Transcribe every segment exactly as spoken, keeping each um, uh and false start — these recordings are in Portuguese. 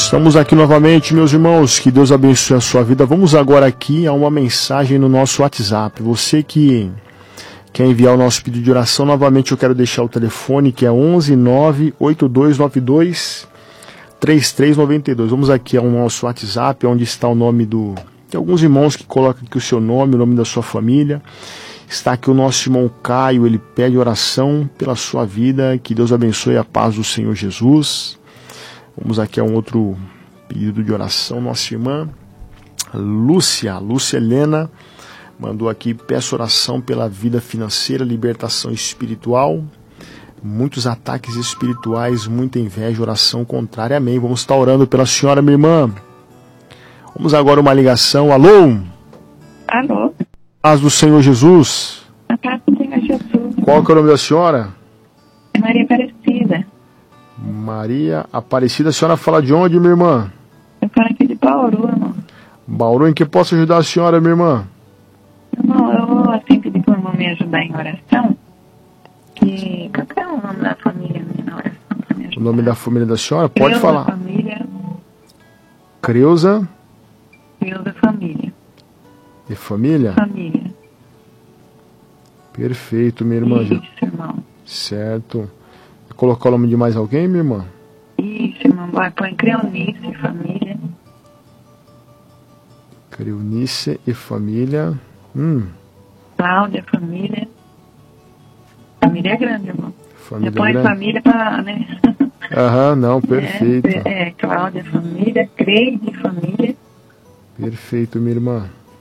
Estamos aqui novamente, meus irmãos, que Deus abençoe a sua vida. Vamos agora aqui a uma mensagem no nosso WhatsApp. Você que quer enviar o nosso pedido de oração, novamente eu quero deixar o telefone, que é onze nove oito dois nove dois três três nove dois. Vamos aqui ao nosso WhatsApp, onde está o nome do... Tem alguns irmãos que colocam aqui o seu nome, o nome da sua família. Está aqui o nosso irmão Caio, ele pede oração pela sua vida, que Deus abençoe a paz do Senhor Jesus. Vamos aqui a um outro pedido de oração. Nossa irmã Lúcia, Lúcia Helena, mandou aqui: peço oração pela vida financeira, libertação espiritual, muitos ataques espirituais, muita inveja, oração contrária. Amém. Vamos estar orando pela senhora, minha irmã. Vamos agora uma ligação. Alô? Alô? Paz do Senhor Jesus. A paz do Senhor Jesus. Qual que é o nome da senhora? É Maria Aparecida. Maria Aparecida. A senhora fala de onde, minha irmã? Eu falo aqui de Bauru, irmão. Bauru, em que posso ajudar a senhora, minha irmã? Irmão, eu vou assim pedir para o irmão me ajudar em oração. Que... Qual que é o nome da família minha na oração? Pra me ajudar? O nome da família da senhora? Pode Creuza falar. Família. Creuza. Creuza Família. E família? Família. Perfeito, minha irmã. Isso, irmão. Certo. Colocar o nome de mais alguém, minha irmã? Isso, irmão. Vai põe Creonice Família. Creonice e família. Hum. Cláudia Família. Família é grande, irmão. Família Depois grande. família para, né? Aham, não, perfeito. É, é, Cláudia Família, Creide Família. Perfeito, minha irmã.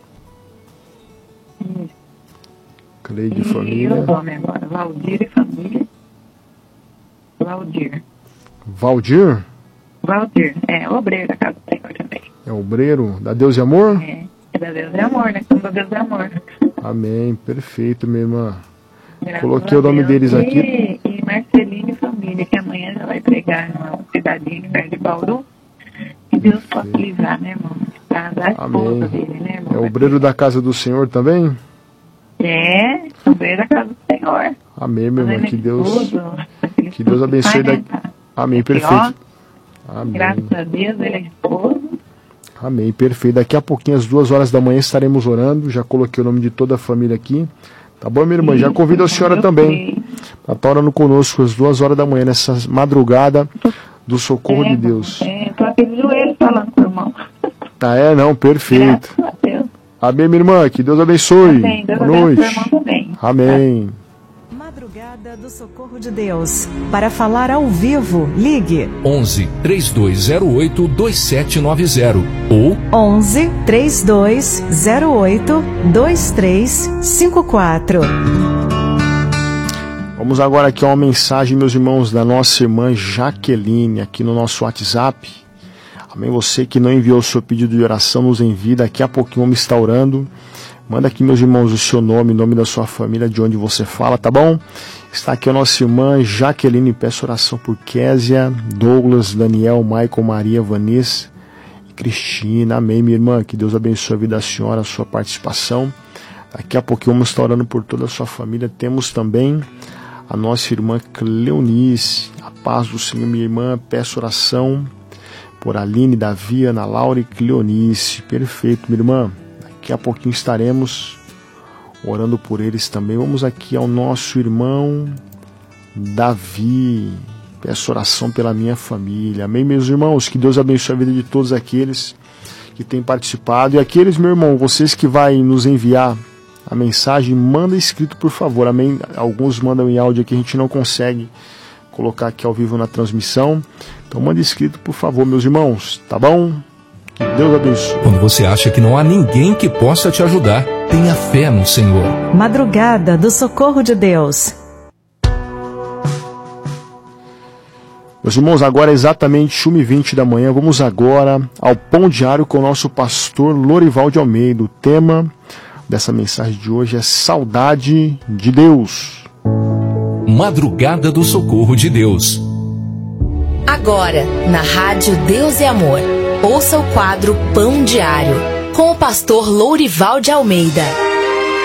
Isso. Cleide E família. o nome agora, Valdir e Família. Valdir. Valdir? Valdir, é, obreiro da Casa do Senhor também. É obreiro da Deus e Amor? É, é da Deus e Amor, né? Somos da Deus e Amor. Amém, perfeito, minha irmã. Graças Coloquei o nome Deus. deles e, aqui. E Marcelinho e Família, que amanhã já vai pregar numa cidadinha perto de Bauru. Que Deus possa livrar, né, irmão? Pra dar a esposa dele, né, irmão? É obreiro da Casa do Senhor também? É, obreiro da Casa do Senhor. Amém, minha irmã, que Deus, tudo, que Deus abençoe. Da... Amém, perfeito. Amém. Graças a Deus, ele é esposo. Amém, perfeito. Daqui a pouquinho, às duas horas da manhã, estaremos orando. Já coloquei o nome de toda a família aqui. Tá bom, minha irmã? Já convido a senhora também para estar orando conosco às duas horas da manhã, nessa madrugada do socorro é, de Deus. É, tô aqui de joelho falando com o irmão. Ah, é? Não, perfeito. Graças a Deus. Amém, minha irmã. Que Deus abençoe. Amém. Deus Boa noite. abençoe o irmão também. Amém. Madrugada do Socorro de Deus. Para falar ao vivo, ligue onze, três dois zero oito, dois sete nove zero ou onze, três dois zero oito, dois três cinco quatro. Vamos agora aqui a uma mensagem, meus irmãos, da nossa irmã Jaqueline, aqui no nosso WhatsApp. Amém. Você que não enviou o seu pedido de oração, nos envie. Daqui a pouquinho vamos estar orando. Manda aqui, meus irmãos, o seu nome, o nome da sua família, de onde você fala, tá bom? Está aqui a nossa irmã Jaqueline. Peço oração por Késia, Douglas, Daniel, Michael, Maria, Vanessa e Cristina. Amém, minha irmã. Que Deus abençoe a vida da senhora, a sua participação. Daqui a pouquinho vamos estar orando por toda a sua família. Temos também a nossa irmã Cleonice. A paz do Senhor, minha irmã. Peço oração por Aline, Davi, Ana Laura e Cleonice. Perfeito, minha irmã. Daqui a pouquinho estaremos orando por eles também. Vamos aqui ao nosso irmão Davi. Peço oração pela minha família. Amém, meus irmãos? Que Deus abençoe a vida de todos aqueles que têm participado. E aqueles, meu irmão, vocês que vai nos enviar a mensagem, manda escrito, por favor. Amém? Alguns mandam em áudio aqui, a gente não consegue colocar aqui ao vivo na transmissão. Então manda escrito, por favor, meus irmãos. Tá bom? Que Deus abençoe. Quando você acha que não há ninguém que possa te ajudar, tenha fé no Senhor. Madrugada do Socorro de Deus. Meus irmãos, agora é exatamente uma e vinte da manhã. Vamos agora ao Pão Diário com o nosso pastor Lorival de Almeida. O tema dessa mensagem de hoje é Saudade de Deus. Madrugada do Socorro de Deus. Agora, na Rádio Deus é Amor, ouça o quadro Pão Diário, com o pastor Lourival de Almeida.